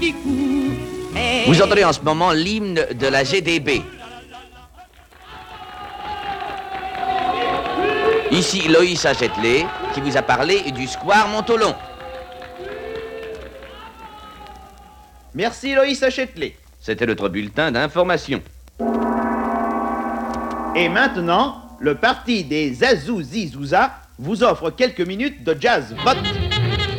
Vous entendez en ce moment l'hymne de la GDB. Ici Loïs Achetley, qui vous a parlé du square Montolon. Merci Loïs Achetley. C'était notre bulletin d'information. Et maintenant, le parti des Zazou Zizouza vous offre quelques minutes de jazz vote.